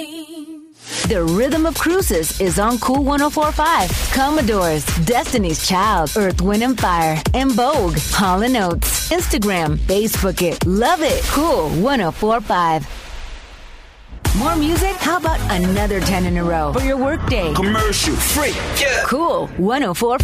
The rhythm of cruises is on Cool 104.5. Commodores, Destiny's Child, Earth, Wind & Fire, and Vogue, Hall & Oates. Instagram, Facebook it, love it. Cool 104.5. More music? How about another 10 in a row for your workday? Commercial free. Yeah. Cool 104.5.